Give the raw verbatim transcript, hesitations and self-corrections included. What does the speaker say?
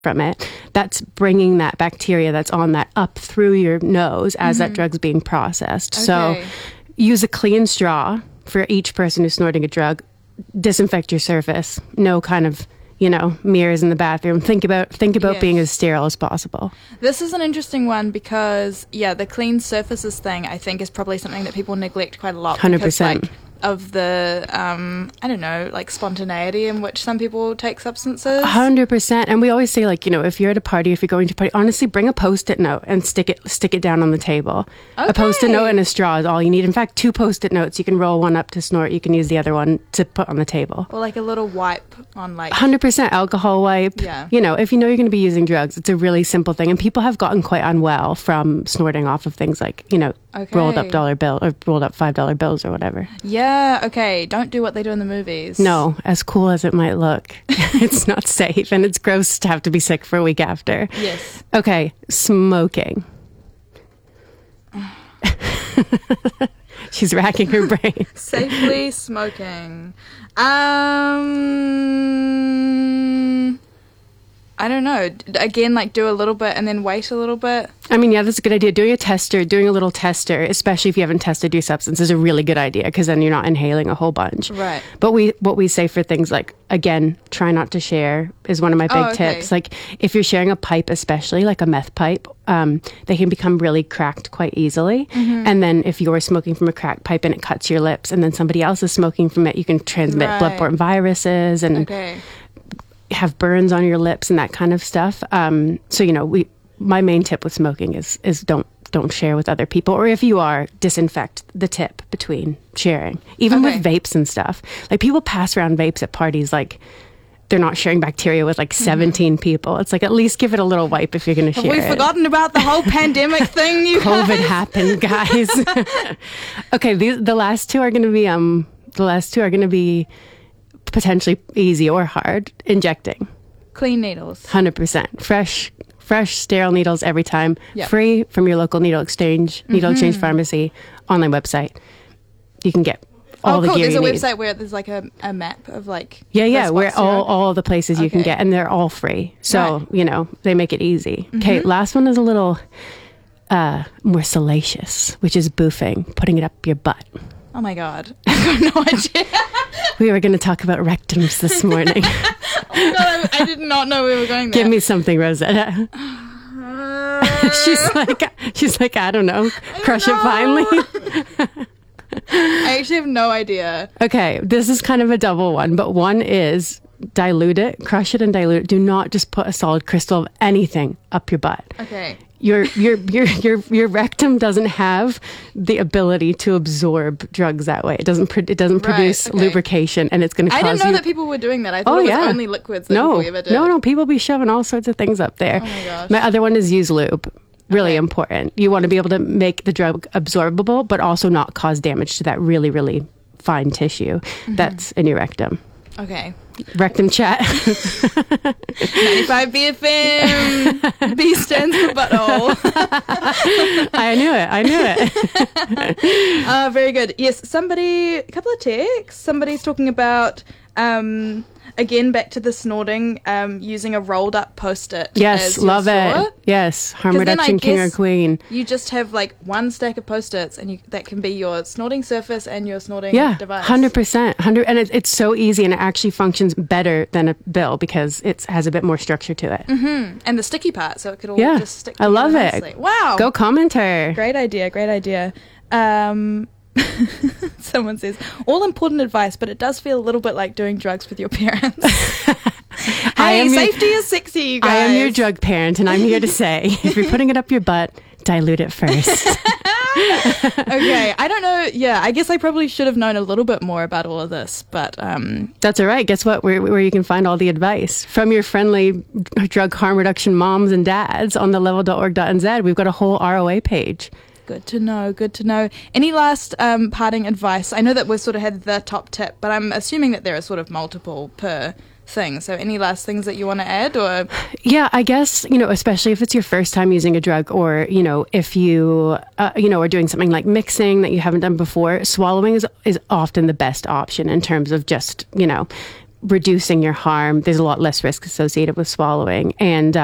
from it, that's bringing that bacteria that's on that up through your nose as mm-hmm. that drug's being processed. Okay. So use a clean straw for each person who's snorting a drug. Disinfect your surface. No kind of, you know, mirrors in the bathroom. Think about think about yes. being as sterile as possible. This is an interesting one because, yeah, the clean surfaces thing, I think, is probably something that people neglect quite a lot. one hundred percent. Because, like, of the, um, I don't know, like spontaneity in which some people take substances. one hundred percent. And we always say, like, you know, if you're at a party, if you're going to a party, honestly, bring a Post-it note and stick it stick it down on the table. Okay. A Post-it note and a straw is all you need. In fact, two Post-it notes. You can roll one up to snort. You can use the other one to put on the table. Or like a little wipe on like... one hundred percent alcohol wipe. Yeah. You know, if you know you're going to be using drugs, it's a really simple thing. And people have gotten quite unwell from snorting off of things like, you know, okay. rolled up dollar bill or rolled up five dollar bills or whatever. Yeah, okay. Don't do what they do in the movies. No, as cool as it might look. It's not safe and it's gross to have to be sick for a week after. Yes. Okay, smoking. She's racking her brain. Safely smoking. Um... I don't know. Again, like do a little bit and then wait a little bit. I mean, yeah, that's a good idea. Doing a tester, doing a little tester, especially if you haven't tested your substance, is a really good idea because then you're not inhaling a whole bunch. Right. But we, what we say for things like, again, try not to share is one of my big oh, okay. tips. Like if you're sharing a pipe, especially like a meth pipe, um, they can become really cracked quite easily. Mm-hmm. And then if you're smoking from a cracked pipe and it cuts your lips and then somebody else is smoking from it, you can transmit right. bloodborne viruses and... Okay. have burns on your lips and that kind of stuff. Um, so, you know, we, my main tip with smoking is, is don't, don't share with other people. Or if you are, disinfect the tip between sharing. Even okay. with vapes and stuff. Like people pass around vapes at parties like they're not sharing bacteria with like seventeen mm-hmm. people. It's like at least give it a little wipe if you're going to share it. Have we forgotten about the whole pandemic thing, you COVID guys? happened, guys. Okay, these, the last two are going to be, um, the last two are going to be potentially easy or hard. Injecting. Clean needles. one hundred percent. Fresh, fresh, sterile needles every time. Yep. Free from your local needle exchange, needle mm-hmm. exchange pharmacy, online website. You can get all oh, the cool. gear There's you a need. website where there's like a, a map of like... Yeah, yeah, where all, all the places you okay. can get, and they're all free. So, right. you know, they make it easy. Mm-hmm. Okay, last one is a little uh, more salacious, which is boofing, putting it up your butt. Oh my God. I've got no idea. We were going to talk about rectums this morning. Oh my God, I, I did not know we were going there. Give me something, Rosetta. she's like, she's like, I don't know. I Crush don't know. It finally. I actually have no idea. Okay, this is kind of a double one, but one is dilute it, crush it and dilute it. Do not just put a solid crystal of anything up your butt. Okay. Your your your your your rectum doesn't have the ability to absorb drugs that way. It doesn't pro- it doesn't produce right, okay. lubrication, and it's going to cause I didn't know you... that people were doing that. I thought oh, it was yeah. only liquids that no, people ever did. No, no, people be shoving all sorts of things up there. Oh my gosh. My other one is use lube. Really okay. important. You want to be able to make the drug absorbable, but also not cause damage to that really, really fine tissue mm-hmm. that's in your rectum. Okay. Rectum chat. ninety-five B F M. B stands for butthole. I knew it. I knew it. uh, very good. Yes, somebody, a couple of texts. Somebody's talking about, um, again, back to the snorting, um, using a rolled up Post-it. Yes, love it. Yes, harm reduction king or queen. You just have like one stack of Post-its and you, that can be your snorting surface and your snorting yeah, device. one hundred percent. one hundred And it, it's so easy and it actually functions better than a bill because it has a bit more structure to it. Mm-hmm. And the sticky part, so it could all yeah, just stick I love nicely. it. Wow. Go commenter. Great idea, great idea. Um... Someone says, all important advice, but it does feel a little bit like doing drugs with your parents. Hey, safety your, is sexy, you guys. I am your drug parent, and I'm here to say, if you're putting it up your butt, dilute it first. Okay, I don't know. Yeah, I guess I probably should have known a little bit more about all of this, but... um That's all right. Guess what? Where, where you can find all the advice. From your friendly drug harm reduction moms and dads on the level dot org dot n z, we've got a whole R O A page. Good to know, good to know. Any last um, parting advice? I know that we've sort of had the top tip, but I'm assuming that there are sort of multiple per thing. So any last things that you want to add? Or yeah, I guess, you know, especially if it's your first time using a drug or, you know, if you, uh, you know, are doing something like mixing that you haven't done before, swallowing is, is often the best option in terms of just, you know, reducing your harm. There's a lot less risk associated with swallowing. And